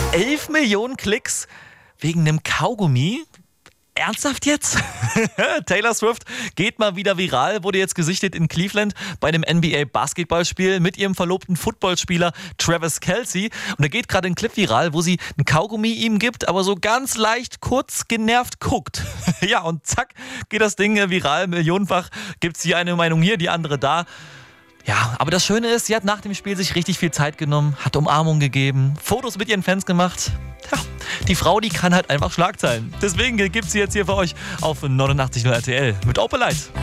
11 Millionen Klicks wegen einem Kaugummi? Ernsthaft jetzt? Taylor Swift geht mal wieder viral, wurde jetzt gesichtet in Cleveland bei einem NBA-Basketballspiel mit ihrem verlobten Footballspieler Travis Kelce. Und er geht gerade ein Clip viral, wo sie einen Kaugummi ihm gibt, aber so ganz leicht kurz genervt guckt. Ja, und zack, geht das Ding viral, millionenfach. Gibt's hier eine Meinung hier, die andere da. Ja, aber das Schöne ist, sie hat nach dem Spiel sich richtig viel Zeit genommen, hat Umarmung gegeben, Fotos mit ihren Fans gemacht. Ja, die Frau, die kann halt einfach Schlagzeilen. Deswegen gibt's sie jetzt hier für euch auf 89.0 RTL mit Opelite.